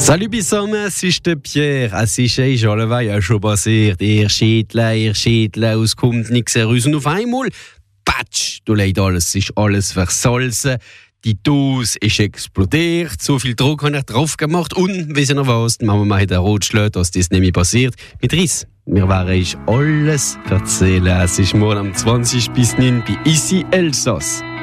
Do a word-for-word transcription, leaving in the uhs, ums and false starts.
Salut zusammen, es ist der Pierre. Es ist eigentlich alleweil schon passiert. Ihr Schädler, ihr Schädler, es kommt nichts heraus. Und auf einmal, patsch, du leid alles, es ist alles versalzen. Die Dose ist explodiert, so viel Druck habe ich drauf gemacht. Und, wie sie noch was, die Mama hat einen Rotschlag, dass das nicht mehr passiert. Mit Riss. Wir werden euch alles erzählen. Es ist morgen am zwanzig bis neun bei Isi Elsass.